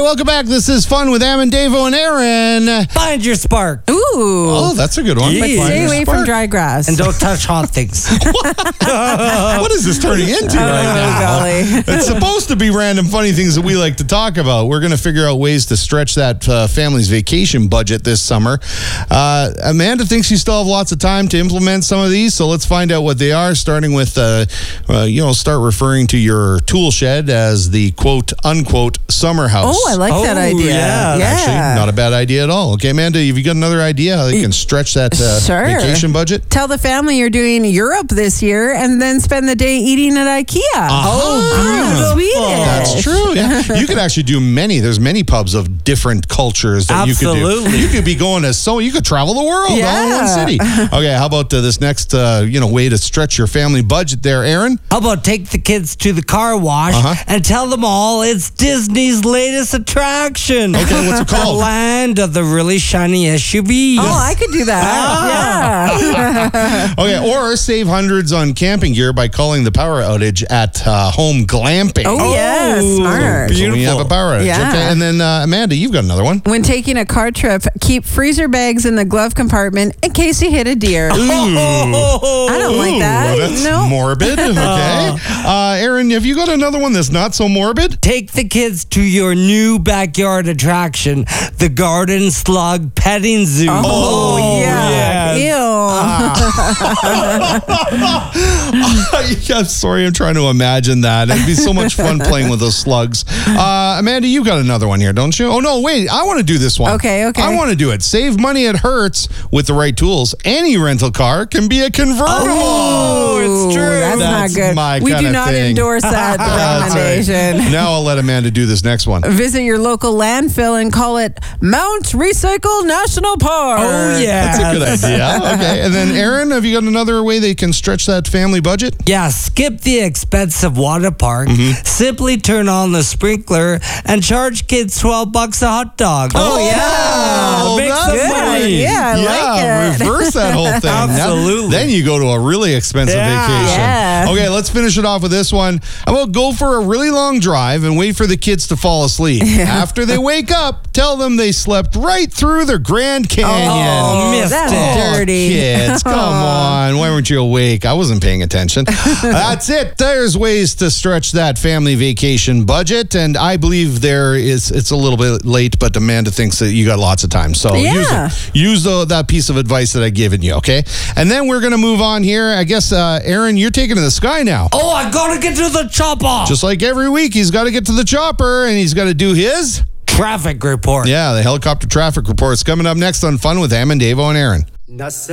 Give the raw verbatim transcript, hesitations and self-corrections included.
welcome back. This is Fun with Am and Davo and Aaron. Find your spark. Ooh. Oh, that's a good one. Yeah. But Find stay your away spark. from dry grass. And don't touch hot things. What is this turning into right now? golly. It's supposed to be random funny things that we like to talk about. We're going to figure out ways to stretch that uh, family's vacation budget this summer. Uh, Amanda thinks you still have lots of time to implement some of these, so let's find out what they are, starting with, uh, uh, you know, start referring to your tool shed as the quote, unquote, summer house. Oh, I like that Oh, idea. yeah. Yeah. Actually, not a bad idea at all. Okay, Amanda, have you got another idea how you can stretch that uh, Sure. vacation budget? Tell the family you're doing Europe this year and then spend the day eating at IKEA. Ah. Swedish. That's true. Yeah. You could actually do many. There's many pubs of different cultures that you could do. Absolutely. You could be going to so you could travel the world all in one Yeah. city. Okay, how about uh, this next uh, you know way to stretch your family budget there, Aaron? How about take the kids to the car wash Uh-huh. and tell them all it's Disney's latest attraction. Okay, what's it called? The land of the really shiny S U Vs. Oh, I could do that. Yeah. Okay, or save hundreds on camping gear by calling the power outage at uh, home glamping. Oh, yeah. Smart. So we have a power outage. Yeah. Okay, and then uh, Amanda, you've got another one. When taking a car trip, keep freezer bags in the glove compartment in case you hit a deer. I don't like that. Well, that's no. morbid. Okay. Uh, Aaron, have you got another one that's not so morbid? Take the kids to your new backyard attraction, the Garden Slug Petting Zoo. Oh, yeah. yes. Ew. I'm sorry, I'm trying to imagine that. It'd be so much fun playing with those slugs. Uh, Amanda, you got another one here, don't you? Oh, no, wait. I want to do this one. Okay, okay. I want to do it. Save money at Hertz with the right tools. Any rental car can be a convertible. Oh, it's true. That's, That's not good. my we do kinda not thing. endorse that That's right. recommendation. Now I'll let Amanda do this next one. Visit your local landfill and call it Mount Recycle National Park. Oh, yeah. That's a good idea. Okay. And then, Aaron, have you got another way they can stretch that family budget? Yeah, skip the expensive water park. Mm-hmm. Simply turn on the sprinkler and charge kids twelve bucks a hot dog. Oh, yeah. Oh, Make that's some good. money. Yeah, I like it. Reverse that whole thing. Absolutely. Now- then you go to a really expensive Yeah. vacation. Yeah. Okay, let's finish it off with this one. How about go for a really long drive and wait for the kids to fall asleep. After they wake up, tell them they slept right through the Grand Canyon. Oh, missed that's it. dirty. Kids, come on. Why weren't you awake? I wasn't paying attention. That's it. There's ways to stretch that family vacation budget. And I believe there is, it's a little bit late, but Amanda thinks that you got lots of time. So Yeah. use it. Use the, that piece of advice that I've given you, okay? And then we're going to move on here. I guess, uh, Aaron, you're taking to the sky now. Oh, I gotta get to the chopper. Just like every week, he's got to get to the chopper and he's got to do his... Traffic report. Yeah, the helicopter traffic report's coming up next on Fun with Am and Davo and Aaron.